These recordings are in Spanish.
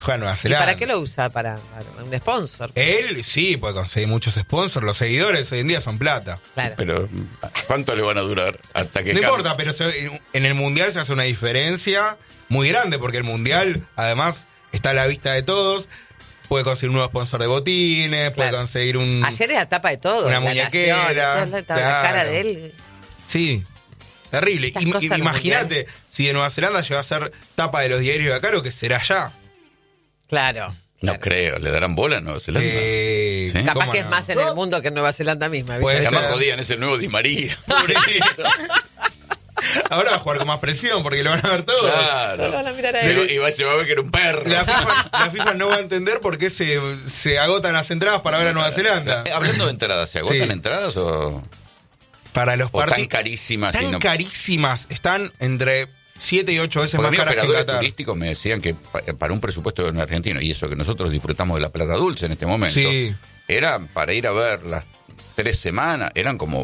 juega en Nueva ¿Y Zelanda. para qué lo usa? ¿Para un sponsor? Él sí puede conseguir muchos sponsors. Los seguidores hoy en día son plata. Claro. Pero, ¿cuánto le van a durar? Hasta que No importa, pero en el Mundial se hace una diferencia muy grande, porque el Mundial, además, está a la vista de todos. Puede conseguir un nuevo sponsor de botines, puede conseguir un... Ayer era tapa de todo. Una La muñequera. Nación, toda la cara de él. Sí, terrible. Estas cosas del Imagínate, si de Nueva Zelanda llegó a ser tapa de los diarios de acá, lo que será allá. Claro. No creo, ¿le darán bola a Nueva Zelanda? ¿Sí? Capaz ¿Cómo que no? es más en el mundo que en Nueva Zelanda misma. ¿viste? Puede Que además ser. jodían, es el nuevo Di María. Pobrecito. Ahora va a jugar con más presión porque lo van a ver todo. Claro. Lo van a mirar a Pero él. se va a ver que era un perro. La FIFA no va a entender por qué se agotan las entradas para ver a Nueva Zelanda. Hablando de entradas, ¿se agotan Sí. entradas o Para los están partidos. carísimas? Están y no- carísimas. Están entre 7 y 8 veces Porque más mis caras que en operadores Qatar. turísticos me decían que para un presupuesto de un argentino, y eso que nosotros disfrutamos de la plata dulce en este momento, Sí. era para ir a ver las 3 semanas, eran como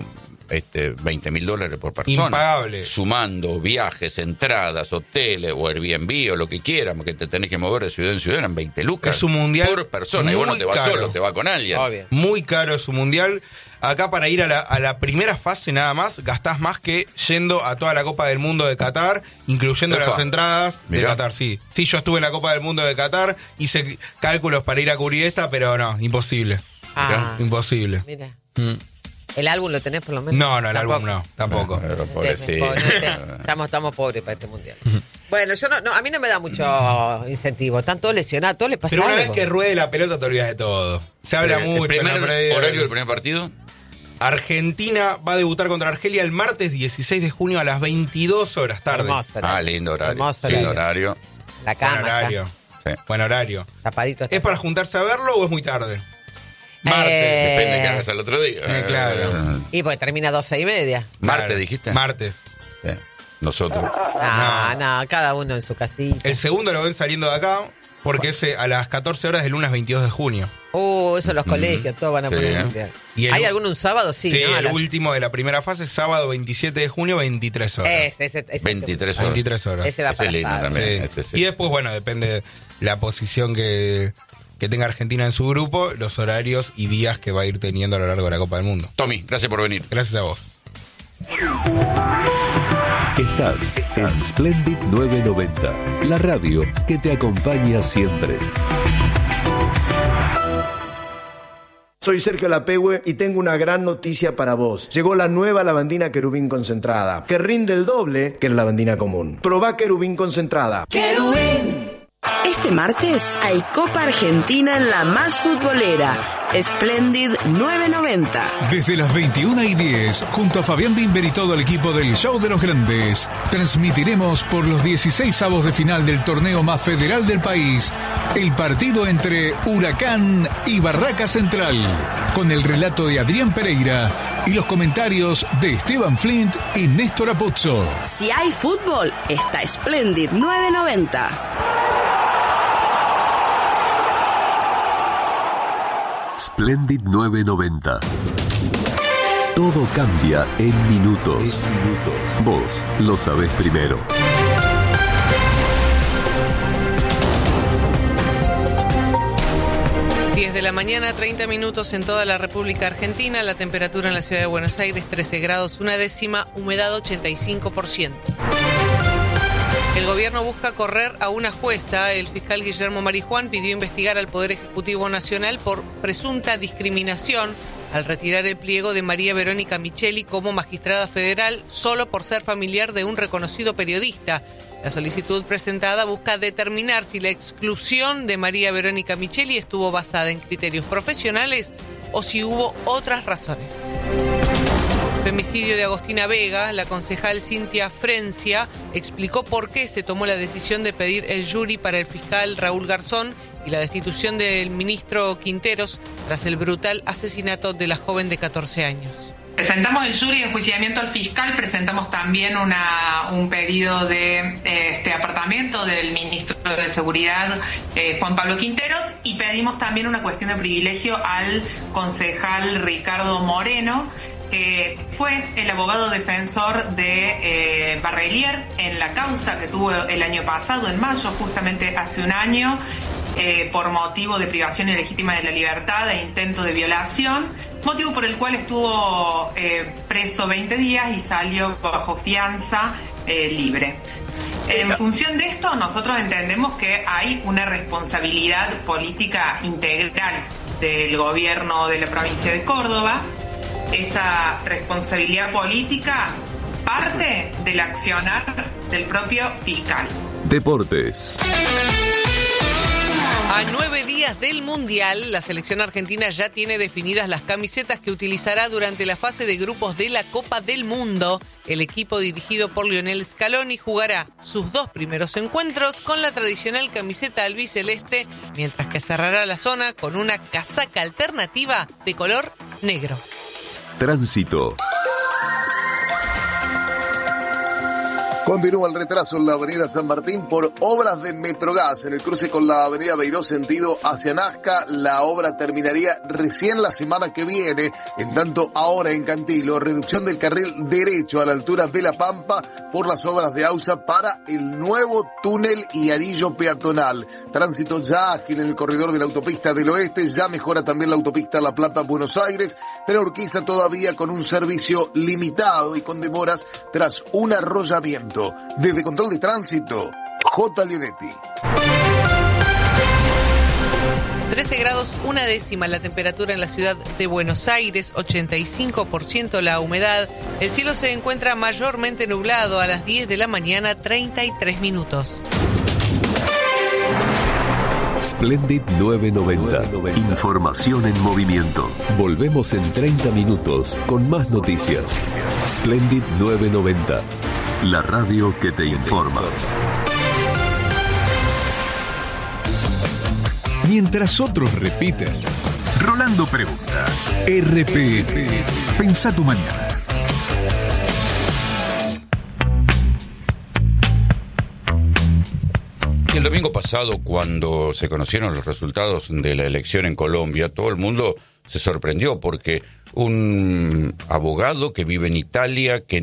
$20.000 por persona. Impagable. Sumando viajes, entradas, hoteles o Airbnb o lo que quieras, porque te tenés que mover de ciudad en ciudad, eran 20 lucas. Es un mundial por persona. Y vos no muy te vas caro. solo, te vas con alguien. Obvio. Muy caro es su mundial. Acá para ir a la primera fase nada más, gastás más que yendo a toda la Copa del Mundo de Qatar, incluyendo Epa. las entradas de Mirá. Qatar, sí. Sí, yo estuve en la Copa del Mundo de Qatar, hice cálculos para ir a cubrir esta, pero no, imposible. Ah, Imposible. mira. Mm. ¿El álbum lo tenés por lo menos? No, el Tampoco. álbum no, tampoco. Pero, No pobrecito. estamos pobres para este mundial. Bueno, yo no, a mí no me da mucho incentivo. Están todos lesionados, todos les pasa Pero una algo. vez que ruede la pelota te olvidas de todo. Se habla ¿El mucho. en primer la previa. horario del primer partido? Argentina va a debutar contra Argelia el martes 16 de junio a las 22 horas tarde. Hermoso horario. Lindo horario. Hermoso Lindo horario. horario. La Buen cama horario. Sí. Buen horario. ya, tapadito. ¿Es para juntarse a verlo o es muy tarde? Martes, depende de qué hagas el otro día. Claro. Y porque termina 12:30. Martes, Claro. dijiste. Martes. Sí. Nosotros. No, cada uno en su casita. El segundo lo ven saliendo de acá porque es a las 14 horas del lunes 22 de junio. Eso los colegios, todos van a Sí. poner el mundial. Y ¿Hay alguno un sábado? Sí, Sí, ¿no? A el las- último de la primera fase, sábado 27 de junio, 23 horas. Ese 23 horas. 23 horas. Ese va Ese para es lindo sábado. también. Sí. Este sí. Y después, bueno, depende de la posición que tenga Argentina en su grupo, los horarios y días que va a ir teniendo a lo largo de la Copa del Mundo. Tommy, gracias por venir. Gracias a vos. Estás en Splendid 990, la radio que te acompaña siempre. Soy Sergio Lapehue y tengo una gran noticia para vos. Llegó la nueva lavandina Querubín concentrada, que rinde el doble que la lavandina común. Probá Querubín concentrada. Este martes hay Copa Argentina en la más futbolera, Splendid 990. Desde las 21:10, junto a Fabián Bimber y todo el equipo del Show de los Grandes, transmitiremos por los 16avos de final del torneo más federal del país, el partido entre Huracán y Barraca Central, con el relato de Adrián Pereira y los comentarios de Esteban Flint y Néstor Apuzzo. Si hay fútbol, está Splendid 990. Splendid 990. Todo cambia en minutos. Vos lo sabés primero. De la mañana, 30 minutos en toda la República Argentina. La temperatura en la ciudad de Buenos Aires, 13 grados, 1/10, humedad 85%. El gobierno busca correr a una jueza. El fiscal Guillermo Marijuán pidió investigar al Poder Ejecutivo Nacional por presunta discriminación al retirar el pliego de María Verónica Micheli como magistrada federal solo por ser familiar de un reconocido periodista. La solicitud presentada busca determinar si la exclusión de María Verónica Micheli estuvo basada en criterios profesionales o si hubo otras razones. Femicidio de Agostina Vega. La concejal Cintia Frencia explicó por qué se tomó la decisión de pedir el jury para el fiscal Raúl Garzón y la destitución del ministro Quinteros tras el brutal asesinato de la joven de 14 años. Presentamos el jury de enjuiciamiento al fiscal, presentamos también un pedido de apartamento del ministro de Seguridad, Juan Pablo Quinteros, y pedimos también una cuestión de privilegio al concejal Ricardo Moreno, que fue el abogado defensor de Barrelier en la causa que tuvo el año pasado, en mayo, justamente hace un año. por motivo de privación ilegítima de la libertad e intento de violación, motivo por el cual estuvo preso 20 días y salió bajo fianza libre. En función de esto, nosotros entendemos que hay una responsabilidad política integral del gobierno de la provincia de Córdoba. Esa responsabilidad política parte del accionar del propio fiscal. Deportes. A 9 días del Mundial, la selección argentina ya tiene definidas las camisetas que utilizará durante la fase de grupos de la Copa del Mundo. El equipo dirigido por Lionel Scaloni jugará sus 2 primeros encuentros con la tradicional camiseta albiceleste, mientras que cerrará la zona con una casaca alternativa de color negro. Tránsito. Continúa el retraso en la avenida San Martín por obras de Metrogas en el cruce con la avenida Beiró sentido hacia Nazca. La obra terminaría recién la semana que viene. En tanto, ahora en Cantilo, reducción del carril derecho a la altura de La Pampa por las obras de AUSA para el nuevo túnel y anillo peatonal. Tránsito ya ágil en el corredor de la autopista del oeste. Ya mejora también la autopista La Plata-Buenos Aires, pero Urquiza todavía con un servicio limitado y con demoras tras un arrollamiento. Desde Control de Tránsito, J. Leonetti. 13 grados, 1/10 la temperatura en la ciudad de Buenos Aires, 85% la humedad. El cielo se encuentra mayormente nublado a las 10 de la mañana, 33 minutos. Splendid 990. Información en movimiento. Volvemos en 30 minutos con más noticias. Splendid 990. La radio que te informa. Mientras otros repiten, Rolando pregunta. RPM. Pensá tu mañana. El domingo pasado, cuando se conocieron los resultados de la elección en Colombia, todo el mundo se sorprendió porque un abogado que vive en Italia, que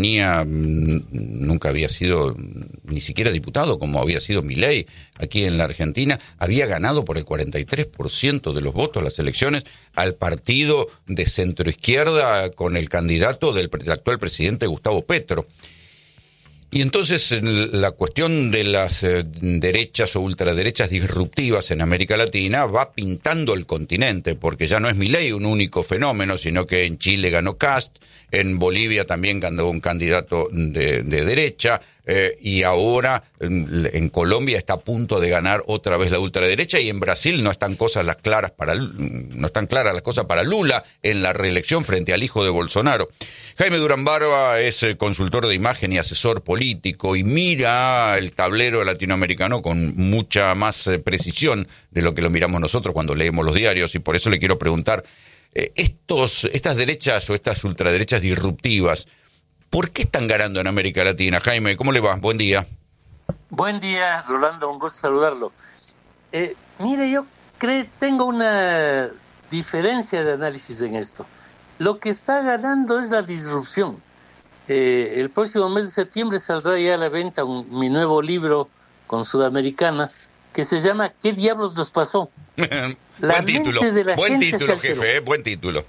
nunca había sido ni siquiera diputado, como había sido Milei aquí en la Argentina, había ganado por el 43% de los votos las elecciones al partido de centroizquierda con el candidato del actual presidente Gustavo Petro. Y entonces la cuestión de las derechas o ultraderechas disruptivas en América Latina va pintando el continente, porque ya no es Milei un único fenómeno, sino que en Chile ganó Kast, en Bolivia también ganó un candidato de derecha, y ahora en Colombia está a punto de ganar otra vez la ultraderecha, y en Brasil no están claras las cosas para Lula en la reelección frente al hijo de Bolsonaro. Jaime Durán Barba es consultor de imagen y asesor político y mira el tablero latinoamericano con mucha más precisión de lo que lo miramos nosotros cuando leemos los diarios, y por eso le quiero preguntar, estas derechas o estas ultraderechas disruptivas, ¿por qué están ganando en América Latina? Jaime, ¿cómo le va? Buen día. Buen día, Rolando, un gusto saludarlo. Mire, yo tengo una diferencia de análisis en esto. Lo que está ganando es la disrupción. El próximo mes de septiembre saldrá ya a la venta mi nuevo libro con Sudamericana, que se llama ¿Qué diablos nos pasó? Buen título, jefe, buen título.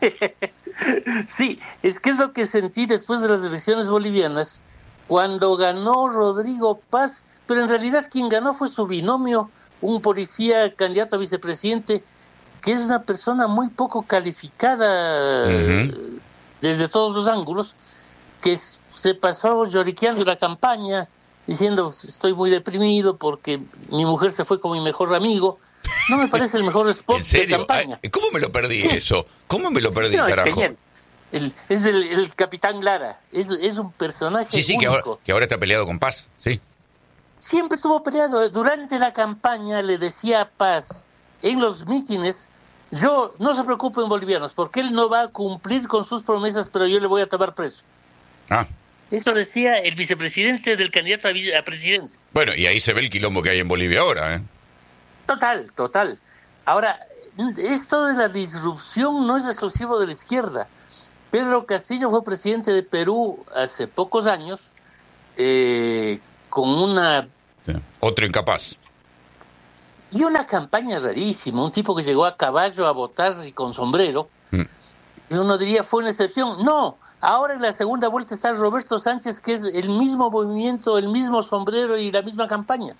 Sí, es que es lo que sentí después de las elecciones bolivianas, cuando ganó Rodrigo Paz, pero en realidad quien ganó fue su binomio, un policía candidato a vicepresidente, que es una persona muy poco calificada desde todos los ángulos, que se pasó lloriqueando la campaña, diciendo estoy muy deprimido porque mi mujer se fue con mi mejor amigo. No me parece el mejor spot de campaña. ¿Cómo me lo perdí eso? ¿Cómo me lo perdí, carajo? Es el Capitán Lara, es un personaje único. Que ahora está peleado con Paz, sí. Siempre estuvo peleado. Durante la campaña le decía a Paz, en los mítines, no se preocupen bolivianos, porque él no va a cumplir con sus promesas, pero yo le voy a tomar preso. Eso decía el vicepresidente del candidato a presidente. Bueno, y ahí se ve el quilombo que hay en Bolivia ahora, ¿eh? Total. Ahora, esto de la disrupción no es exclusivo de la izquierda. Pedro Castillo fue presidente de Perú hace pocos años, con una... Sí. Otro incapaz. Y una campaña rarísima, un tipo que llegó a caballo a votar y con sombrero. Y uno diría, fue una excepción. No, ahora en la segunda vuelta está Roberto Sánchez, que es el mismo movimiento, el mismo sombrero y la misma campaña.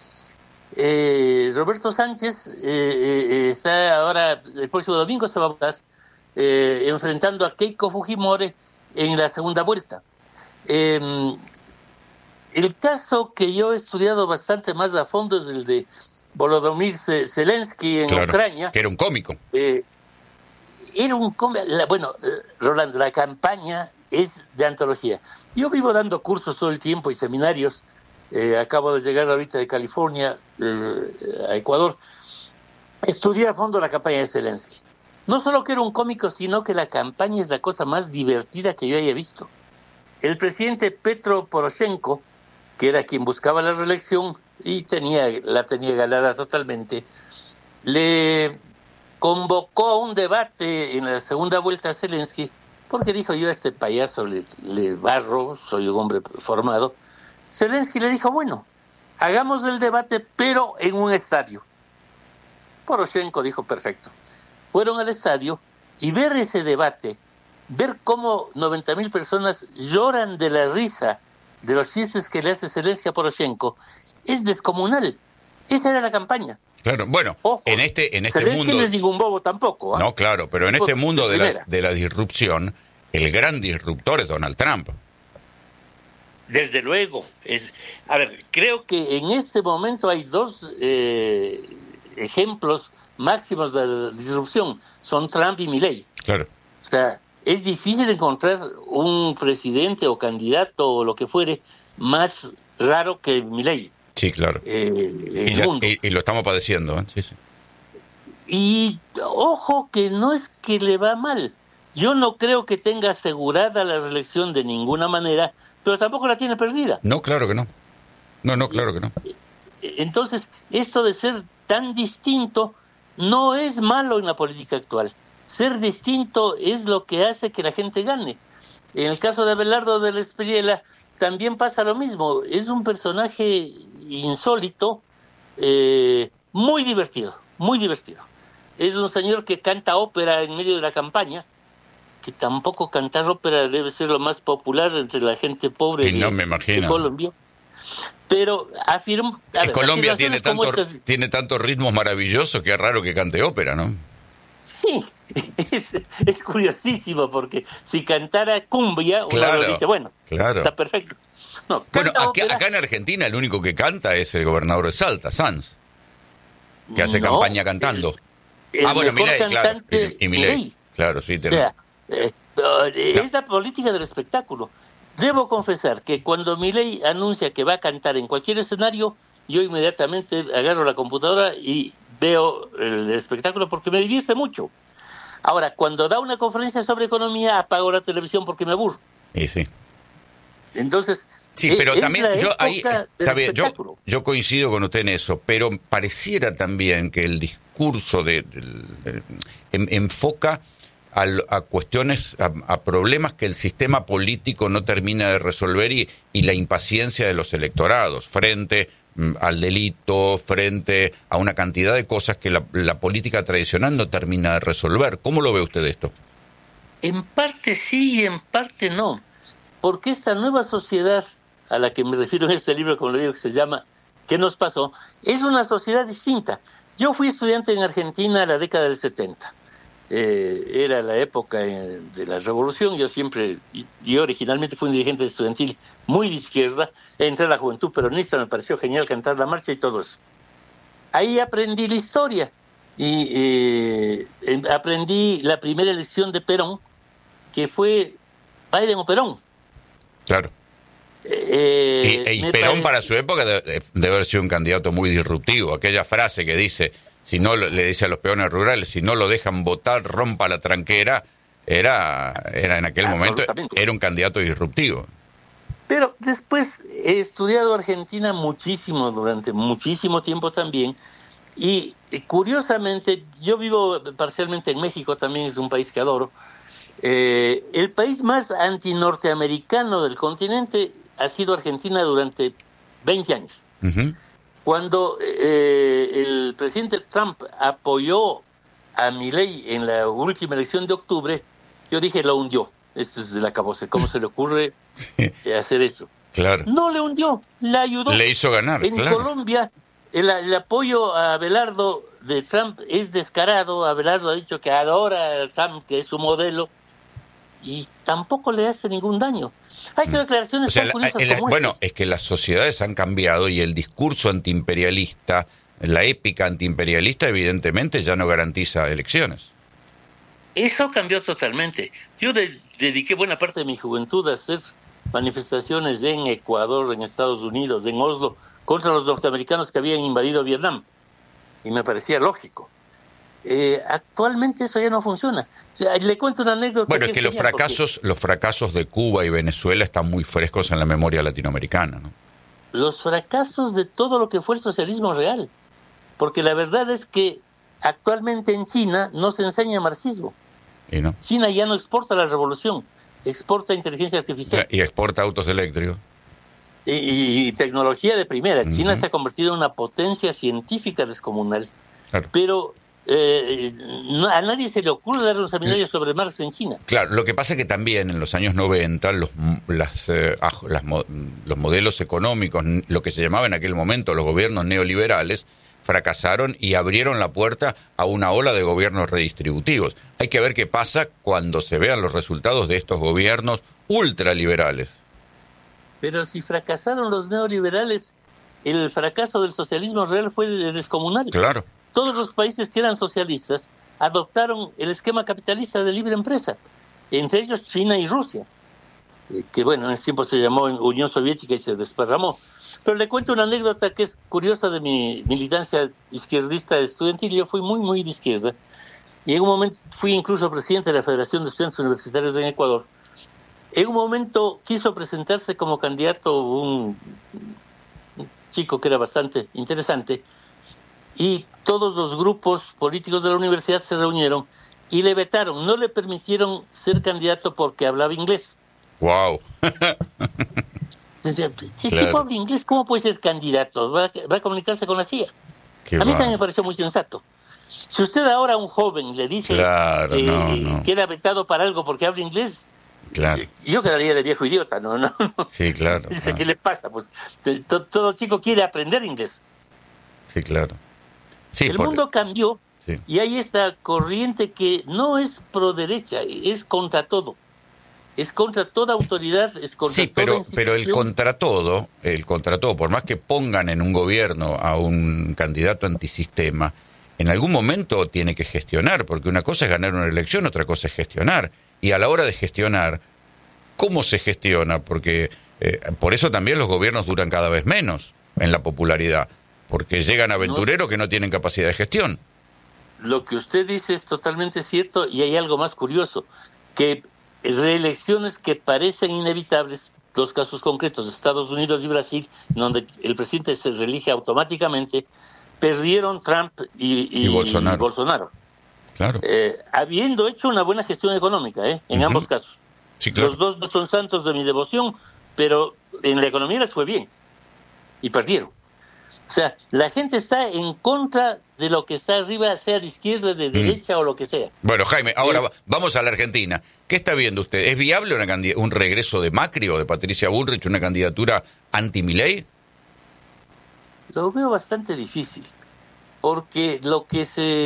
Roberto Sánchez está ahora, el próximo domingo se va a votar, enfrentando a Keiko Fujimori en la segunda vuelta. El caso que yo he estudiado bastante más a fondo es el de Volodymyr Zelensky en Ucrania. Que era un cómico. Era un cómico. Bueno, Rolando, la campaña es de antología. Yo vivo dando cursos todo el tiempo y seminarios. Acabo de llegar ahorita de California a Ecuador. Estudié a fondo la campaña de Zelensky. No solo que era un cómico, sino que la campaña es la cosa más divertida que yo haya visto. El presidente Petro Poroshenko, que era quien buscaba la reelección y la tenía ganada totalmente, le convocó a un debate en la segunda vuelta a Zelensky, porque dijo, yo a este payaso le barro, soy un hombre formado. Zelensky le dijo, bueno, hagamos el debate, pero en un estadio. Poroshenko dijo, perfecto. Fueron al estadio y ver ese debate, ver cómo 90,000 personas lloran de la risa de los chistes que le hace Zelensky a Poroshenko, es descomunal. Esa era la campaña. Claro, bueno, ojo, en este Zelensky mundo... no es ningún bobo tampoco. No, claro, pero en este mundo de la disrupción, el gran disruptor es Donald Trump. Desde luego. A ver, creo que en este momento hay dos ejemplos máximos de la disrupción. Son Trump y Milei. Claro. O sea, es difícil encontrar un presidente o candidato o lo que fuere más raro que Milei. Sí, claro. Y lo estamos padeciendo. Sí, sí. Y ojo que no es que le va mal. Yo no creo que tenga asegurada la reelección de ninguna manera, pero tampoco la tiene perdida. No, claro que no. No, claro que no. Entonces, esto de ser tan distinto no es malo en la política actual. Ser distinto es lo que hace que la gente gane. En el caso de Abelardo de la Espriella también pasa lo mismo. Es un personaje insólito, muy divertido, muy divertido. Es un señor que canta ópera en medio de la campaña, que tampoco cantar ópera debe ser lo más popular entre la gente pobre de Colombia. Pero afirmo... Colombia tiene tantos ritmos maravillosos que es raro que cante ópera, ¿no? Sí, es curiosísimo, porque si cantara cumbia, uno dice, bueno, está perfecto. No, bueno, acá en Argentina el único que canta es el gobernador de Salta, Sanz, que hace campaña cantando. Milei, claro. Y Milei, claro, sí. Es la política del espectáculo. Debo confesar que cuando Milei anuncia que va a cantar en cualquier escenario, yo inmediatamente agarro la computadora y veo el espectáculo porque me divierte mucho. Ahora, cuando da una conferencia sobre economía, apago la televisión porque me aburro. Sí. Entonces... Sí, pero también yo coincido con usted en eso, pero pareciera también que el discurso enfoca a cuestiones, a problemas que el sistema político no termina de resolver y la impaciencia de los electorados frente al delito, frente a una cantidad de cosas que la política tradicional no termina de resolver. ¿Cómo lo ve usted esto? En parte sí y en parte no, porque esta nueva sociedad a la que me refiero en este libro, como le digo, que se llama ¿Qué nos pasó?, es una sociedad distinta. Yo fui estudiante en Argentina en la década del 70. Era la época de la revolución. Yo originalmente fui un dirigente estudiantil muy de izquierda. Entré a la juventud peronista, me pareció genial cantar la marcha y todo eso. Ahí aprendí la historia y aprendí la primera elección de Perón, que fue Biden o Perón. Claro. Y Perón para su época debe haber sido un candidato muy disruptivo. Aquella frase que dice, si no le dice a los peones rurales, si no lo dejan votar, rompa la tranquera, era en aquel momento, era un candidato disruptivo. Pero después he estudiado Argentina muchísimo, durante muchísimo tiempo también, y curiosamente, yo vivo parcialmente en México, también es un país que adoro. El país más antinorteamericano del continente ha sido Argentina durante 20 años. Uh-huh. Cuando el presidente Trump apoyó a Milei en la última elección de octubre, yo dije, lo hundió. Esto es el acabose. ¿Cómo se le ocurre hacer eso? Claro. No le hundió, le ayudó. Le hizo ganar, En Colombia, el apoyo a Abelardo de Trump es descarado. Abelardo ha dicho que adora a Trump, que es su modelo, y tampoco le hace ningún daño. Hay que declaraciones tan curiosas como bueno, estas. es que las sociedades han cambiado y el discurso antiimperialista, la épica antiimperialista, evidentemente ya no garantiza elecciones. Eso cambió totalmente. Yo dediqué buena parte de mi juventud a hacer manifestaciones en Ecuador, en Estados Unidos, en Oslo, contra los norteamericanos que habían invadido Vietnam. Y me parecía lógico. Actualmente eso ya no funciona. Le cuento una anécdota. Bueno, es que los fracasos de Cuba y Venezuela están muy frescos en la memoria latinoamericana, ¿no? Los fracasos de todo lo que fue el socialismo real. Porque la verdad es que actualmente en China no se enseña marxismo. ¿Y no? China ya no exporta la revolución, exporta inteligencia artificial. Y exporta autos eléctricos. Y tecnología de primera. China se ha convertido en una potencia científica descomunal. Claro. Pero a nadie se le ocurre dar un seminario sobre Marx en China. Claro, lo que pasa es que también en los años 90 los modelos económicos, lo que se llamaba en aquel momento los gobiernos neoliberales, fracasaron y abrieron la puerta a una ola de gobiernos redistributivos. Hay que ver qué pasa cuando se vean los resultados de estos gobiernos ultraliberales. Pero si fracasaron los neoliberales, el fracaso del socialismo real fue descomunal. Claro. Todos los países que eran socialistas adoptaron el esquema capitalista de libre empresa, entre ellos China y Rusia, que bueno, en ese tiempo se llamó Unión Soviética y se desparramó. Pero le cuento una anécdota que es curiosa de mi militancia izquierdista estudiantil. Yo fui muy, muy de izquierda, y en un momento fui incluso presidente de la Federación de Estudiantes Universitarios en Ecuador. En un momento quiso presentarse como candidato un chico que era bastante interesante, y todos los grupos políticos de la universidad se reunieron y le vetaron, no le permitieron ser candidato porque hablaba inglés. ¡Wow! Decía, si tipo habla inglés, ¿cómo puede ser candidato? ¿Va a comunicarse con la CIA? A mí también me pareció muy sensato. Si usted ahora a un joven le dice que queda vetado para algo porque habla inglés, yo quedaría de viejo idiota, ¿no? Sí, claro. Dice, ¿qué le pasa? Pues todo chico quiere aprender inglés. Sí, claro. Sí, el mundo cambió, y hay esta corriente que no es pro derecha, es contra todo. Es contra toda autoridad, es contra toda institución. Pero el contra todo, por más que pongan en un gobierno a un candidato antisistema, en algún momento tiene que gestionar, porque una cosa es ganar una elección, otra cosa es gestionar. Y a la hora de gestionar, ¿cómo se gestiona? Porque por eso también los gobiernos duran cada vez menos en la popularidad, porque llegan aventureros que no tienen capacidad de gestión. Lo que usted dice es totalmente cierto, y hay algo más curioso, que reelecciones que parecen inevitables, dos casos concretos, Estados Unidos y Brasil, donde el presidente se reelige automáticamente, perdieron Trump y Bolsonaro. Claro. Habiendo hecho una buena gestión económica, en ambos casos. Sí, claro. Los dos no son santos de mi devoción, pero en la economía les fue bien y perdieron. O sea, la gente está en contra de lo que está arriba, sea de izquierda, de derecha o lo que sea. Bueno, Jaime, ahora vamos a la Argentina. ¿Qué está viendo usted? ¿Es viable un regreso de Macri o de Patricia Bullrich, una candidatura anti-Milei? Lo veo bastante difícil, porque lo que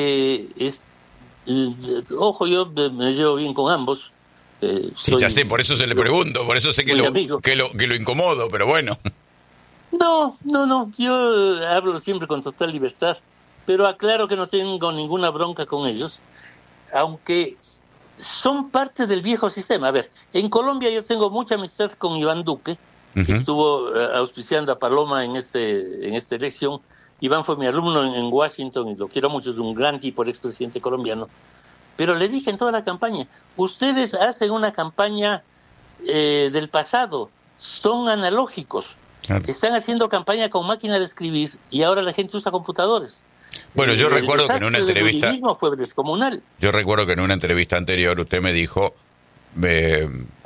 ojo, yo me llevo bien con ambos. Sí, ya sé, por eso se le pregunto, por eso sé que lo incomodo, pero bueno. No, yo hablo siempre con total libertad, pero aclaro que no tengo ninguna bronca con ellos, aunque son parte del viejo sistema. A ver, en Colombia yo tengo mucha amistad con Iván Duque, que estuvo auspiciando a Paloma en esta elección. Iván fue mi alumno en Washington y lo quiero mucho, es un gran tipo, el expresidente colombiano. Pero le dije en toda la campaña, ustedes hacen una campaña del pasado, son analógicos. Claro. Están haciendo campaña con máquina de escribir y ahora la gente usa computadores. Bueno, yo recuerdo que en una entrevista fue descomunal. Yo recuerdo que en una entrevista anterior usted me dijo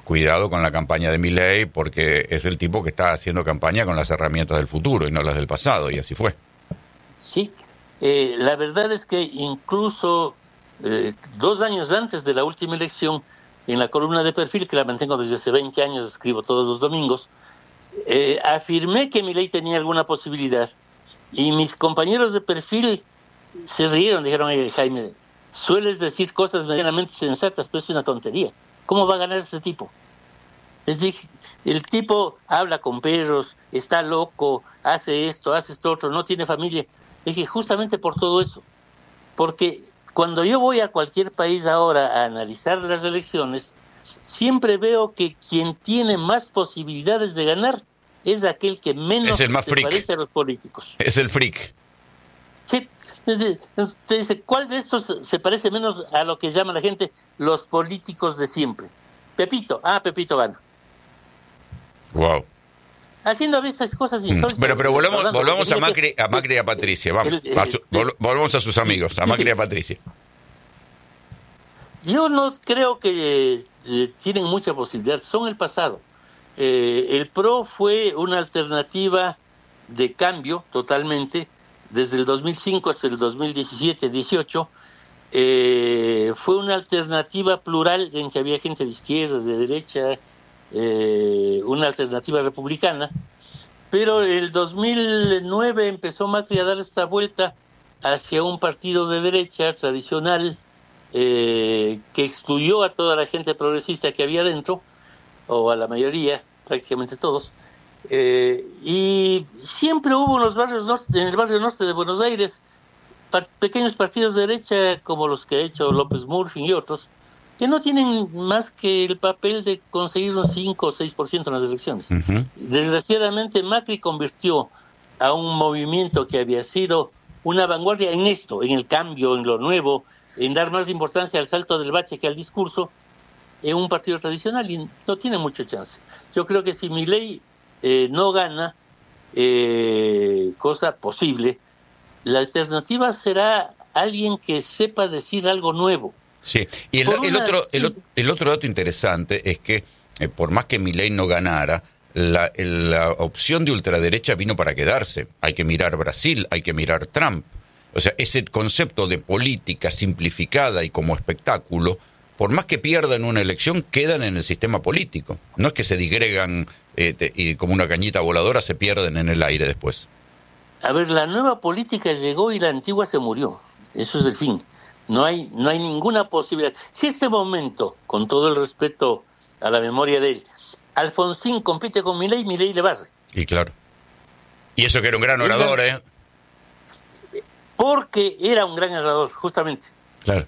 cuidado con la campaña de Milei, porque es el tipo que está haciendo campaña con las herramientas del futuro y no las del pasado, y así fue. Sí, la verdad es que incluso 2 años antes de la última elección, en la columna de Perfil, que la mantengo desde hace 20 años, escribo todos los domingos, afirmé que Milei tenía alguna posibilidad, y mis compañeros de Perfil se rieron, dijeron: Jaime, sueles decir cosas medianamente sensatas, pero es una tontería. ¿Cómo va a ganar ese tipo? Les dije, el tipo habla con perros, está loco, hace esto otro, no tiene familia. Dije, justamente por todo eso. Porque cuando yo voy a cualquier país ahora a analizar las elecciones, siempre veo que quien tiene más posibilidades de ganar es aquel que menos se parece a los políticos. Es el freak. Sí. Te dice, ¿cuál de estos se parece menos a lo que llama la gente los políticos de siempre? Pepito. Pepito gana. Wow. Haciendo a veces cosas insólitas. Pero volvamos a Macri y a Patricia. Vamos. Volvamos a sus amigos, a Macri y a Patricia. Yo no creo que tienen mucha posibilidad. Son el pasado. El PRO fue una alternativa de cambio totalmente. Desde el 2005 hasta el 2017-18, fue una alternativa plural en que había gente de izquierda, de derecha, una alternativa republicana, pero el 2009 empezó Macri a dar esta vuelta hacia un partido de derecha tradicional que excluyó a toda la gente progresista que había dentro, o a la mayoría, prácticamente todos. Y siempre hubo en el barrio norte de Buenos Aires pequeños partidos de derecha como los que ha hecho López Murphy y otros, que no tienen más que el papel de conseguir un 5 o 6% en las elecciones. Uh-huh. Desgraciadamente Macri convirtió a un movimiento que había sido una vanguardia en esto, en el cambio, en lo nuevo, en dar más importancia al salto del bache que al discurso, en un partido tradicional, y no tiene mucha chance. Yo creo que si Milei no gana, cosa posible, la alternativa será alguien que sepa decir algo nuevo. Sí, y el otro dato interesante es que por más que Milei no ganara, la opción de ultraderecha vino para quedarse. Hay que mirar Brasil, hay que mirar Trump. O sea, ese concepto de política simplificada y como espectáculo, por más que pierdan una elección, quedan en el sistema político. No es que se disgregan y como una cañita voladora se pierden en el aire después. A ver, la nueva política llegó y la antigua se murió. Eso es el fin. No hay ninguna posibilidad. Si este momento, con todo el respeto a la memoria de él, Alfonsín compite con Milei, Milei le barre. Y claro. Y eso que era un gran orador, Porque era un gran orador, justamente. Claro.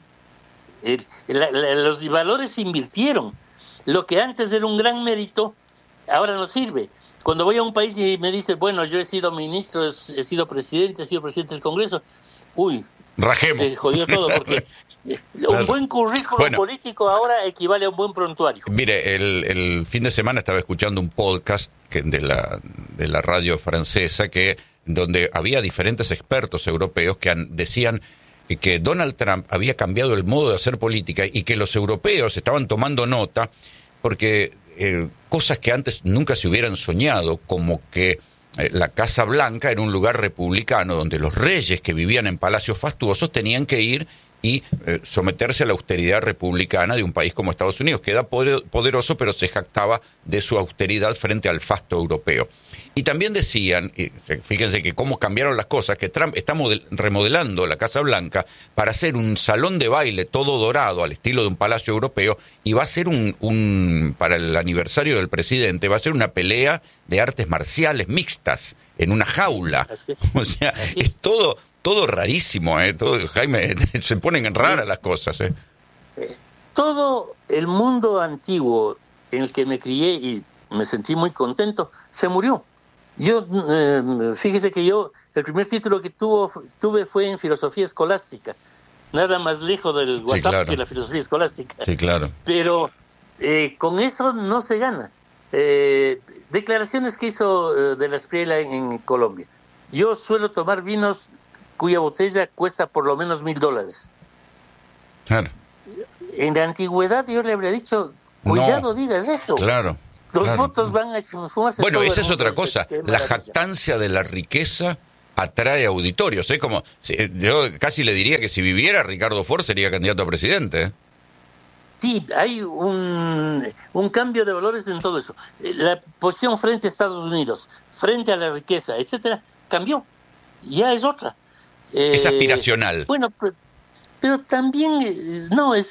Los valores se invirtieron. Lo que antes era un gran mérito, ahora no sirve. Cuando voy a un país y me dice, bueno, yo he sido ministro, he sido presidente del Congreso, rajemos. Se jodió todo, porque un buen currículum político ahora equivale a un buen prontuario. Mire, el fin de semana estaba escuchando un podcast de la radio francesa donde había diferentes expertos europeos que decían que Donald Trump había cambiado el modo de hacer política y que los europeos estaban tomando nota porque cosas que antes nunca se hubieran soñado, como que la Casa Blanca era un lugar republicano donde los reyes que vivían en palacios fastuosos tenían que ir y someterse a la austeridad republicana de un país como Estados Unidos, que era poderoso, pero se jactaba de su austeridad frente al fasto europeo. Y también decían, fíjense que cómo cambiaron las cosas, que Trump está remodelando la Casa Blanca para hacer un salón de baile todo dorado al estilo de un palacio europeo, y va a ser para el aniversario del presidente, va a ser una pelea de artes marciales mixtas en una jaula. O sea, es todo rarísimo, todo, Jaime, se ponen raras las cosas. Todo el mundo antiguo en el que me crié y me sentí muy contento, se murió. Yo, fíjese que el primer título que tuve fue en filosofía escolástica. Nada más lejos del WhatsApp, sí, claro, que la filosofía escolástica. Sí, claro. Pero con eso no se gana. Declaraciones que hizo de la Espriella en Colombia. Yo suelo tomar vinos cuya botella cuesta por lo menos $1,000. Claro. En la antigüedad yo le habría dicho, Cuidado, digas eso. Claro. Los votos van a fumarse. Bueno, todo esa el es mundo. otra cosa. La jactancia de la riqueza atrae auditorios. Como yo casi le diría que si viviera Ricardo Ford sería candidato a presidente. Sí, hay un cambio de valores en todo eso. La posición frente a Estados Unidos, frente a la riqueza, etcétera, cambió. Ya es otra. Es aspiracional. Bueno, pero también no es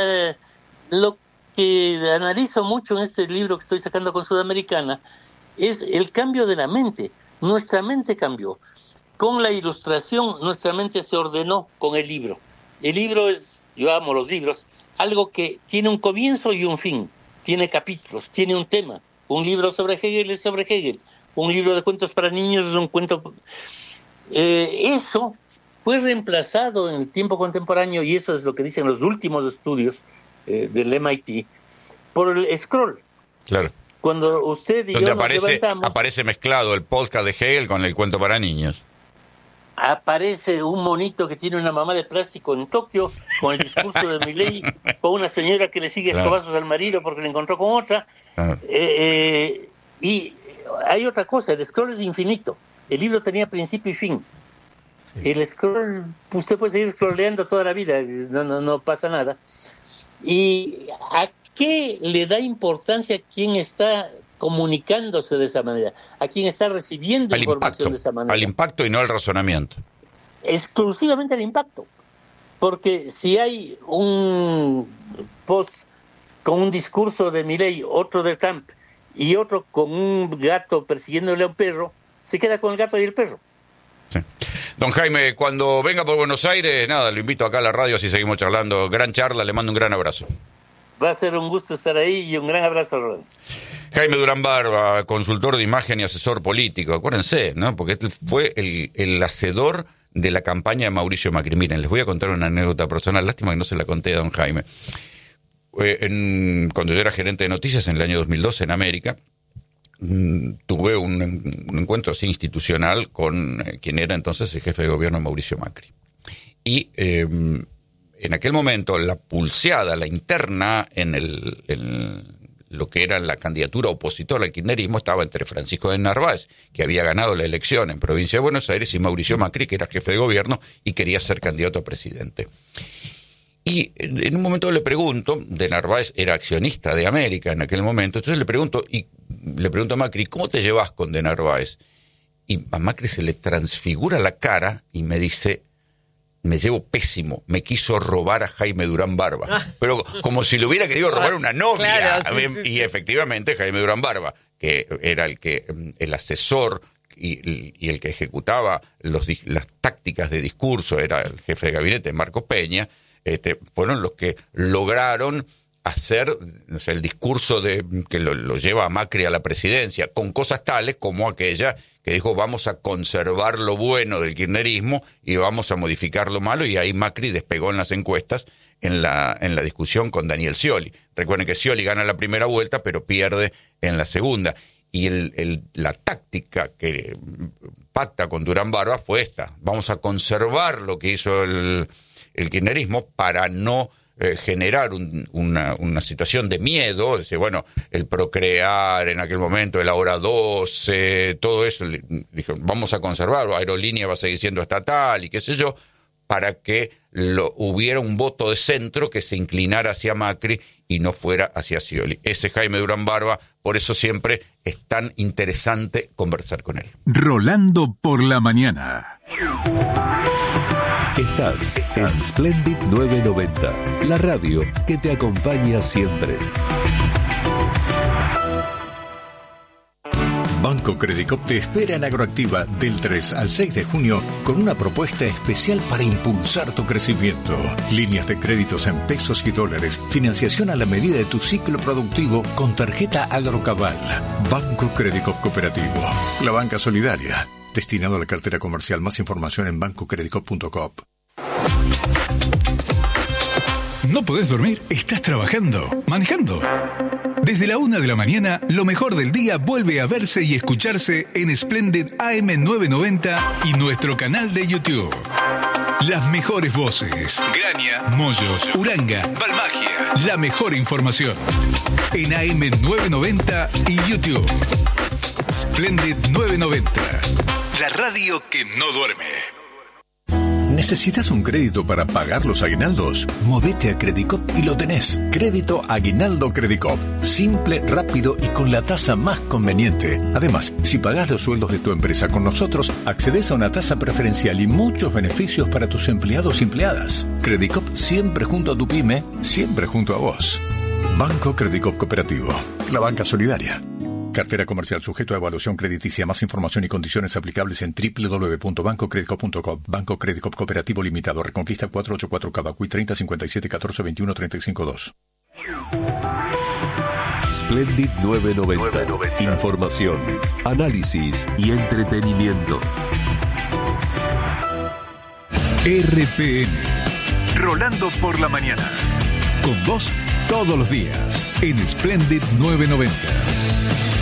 lo que analizo mucho en este libro que estoy sacando con Sudamericana es el cambio de la mente. Nuestra mente cambió. Con la ilustración, nuestra mente se ordenó con el libro. El libro es, yo amo los libros, algo que tiene un comienzo y un fin. Tiene capítulos, tiene un tema. Un libro sobre Hegel es sobre Hegel. Un libro de cuentos para niños es un cuento. Eso fue reemplazado en el tiempo contemporáneo, y eso es lo que dicen los últimos estudios del MIT, por el scroll. Claro. Cuando usted y donde yo nos levantamos, aparece mezclado el podcast de Hegel con el cuento para niños. Aparece un monito que tiene una mamá de plástico en Tokio, con el discurso de Milei, con una señora que le sigue escobazos al marido porque le encontró con otra. Claro. Y hay otra cosa, el scroll es infinito. El libro tenía principio y fin. Sí. El scroll, usted puede seguir scrolleando toda la vida, no pasa nada. ¿Y a qué le da importancia quien está comunicándose de esa manera? ¿A quien está recibiendo información de esa manera? Al impacto y no al razonamiento. Exclusivamente al impacto. Porque si hay un post con un discurso de Milei, otro de Trump y otro con un gato persiguiéndole a un perro, se queda con el gato y el perro. Sí. Don Jaime, cuando venga por Buenos Aires, nada, lo invito acá a la radio, así seguimos charlando. Gran charla, le mando un gran abrazo. Va a ser un gusto estar ahí y un gran abrazo, Ron. Jaime Durán Barba, consultor de imagen y asesor político. Acuérdense, ¿no? Porque él fue el hacedor de la campaña de Mauricio Macri. Miren, les voy a contar una anécdota personal. Lástima que no se la conté a don Jaime. Cuando yo era gerente de noticias en el año 2012 en América, tuve un encuentro así institucional con quien era entonces el jefe de gobierno, Mauricio Macri. Y en aquel momento la pulseada, la interna en lo que era la candidatura opositora al kirchnerismo estaba entre Francisco de Narváez, que había ganado la elección en provincia de Buenos Aires, y Mauricio Macri, que era jefe de gobierno y quería ser candidato a presidente. Y en un momento le pregunto, de Narváez era accionista de América en aquel momento, entonces le pregunto a Macri, ¿cómo te llevas con de Narváez? Y a Macri se le transfigura la cara y me dice, me llevo pésimo, me quiso robar a Jaime Durán Barba. Pero como si le hubiera querido robar una novia. Claro, sí. Y efectivamente Jaime Durán Barba, que era el asesor y el que ejecutaba las tácticas de discurso, era el jefe de gabinete, Marcos Peña, fueron los que lograron hacer, no sé, el discurso que lo lleva a Macri a la presidencia, con cosas tales como aquella que dijo, vamos a conservar lo bueno del kirchnerismo y vamos a modificar lo malo, y ahí Macri despegó en las encuestas en la discusión con Daniel Scioli. Recuerden que Scioli gana la primera vuelta, pero pierde en la segunda. Y la táctica que pacta con Durán Barba fue esta: vamos a conservar lo que hizo el kirchnerismo para no generar una situación de miedo. Dice, bueno, el procrear en aquel momento, el ahora 12, todo eso, dijo, vamos a conservarlo, Aerolínea va a seguir siendo estatal y qué sé yo, para que hubiera un voto de centro que se inclinara hacia Macri y no fuera hacia Scioli. Ese Jaime Durán Barba, por eso siempre es tan interesante conversar con él. Rolando por la mañana. Estás en Splendid 990, la radio que te acompaña siempre. Banco Credicop te espera en Agroactiva del 3 al 6 de junio con una propuesta especial para impulsar tu crecimiento. Líneas de créditos en pesos y dólares, financiación a la medida de tu ciclo productivo con tarjeta Agrocabal. Banco Credicop Cooperativo, la banca solidaria. Destinado a la cartera comercial. Más información en bancocredicop.com. ¿No podés dormir? ¿Estás trabajando? ¿Manejando? Desde la 1 de la mañana, lo mejor del día vuelve a verse y escucharse en Splendid AM 990 y nuestro canal de YouTube. Las mejores voces. Graña, Mollo, Uranga, Balmagia. La mejor información. En AM 990 y YouTube. Splendid 990. La radio que no duerme. ¿Necesitas un crédito para pagar los aguinaldos? Movete a Credicop y lo tenés. Crédito Aguinaldo Credicop. Simple, rápido y con la tasa más conveniente. Además, si pagás los sueldos de tu empresa con nosotros, accedes a una tasa preferencial y muchos beneficios para tus empleados y empleadas. Credicop siempre junto a tu pyme, siempre junto a vos. Banco Credicop Cooperativo. La banca solidaria. Cartera comercial sujeto a evaluación crediticia. Más información y condiciones aplicables en www.bancocredicop.com. Banco Credicop Cooperativo Limitado. Reconquista 484 Cavacuy 30 57 14 21 35 2. Splendid 990. Información, análisis y entretenimiento. RPM. Rolando por la mañana. Con vos todos los días en Splendid 990.